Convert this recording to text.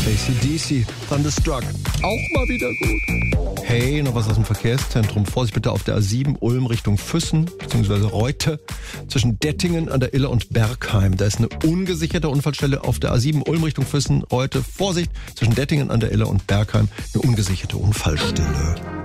AC/DC, Thunderstruck, auch mal wieder gut. Hey, noch was aus dem Verkehrszentrum. Vorsicht bitte auf der A7 Ulm Richtung Füssen bzw. Reute zwischen Dettingen an der Ille und Bergheim. Da ist eine ungesicherte Unfallstelle auf der A7 Ulm Richtung Füssen, Reute. Vorsicht zwischen Dettingen an der Ille und Bergheim, eine ungesicherte Unfallstelle.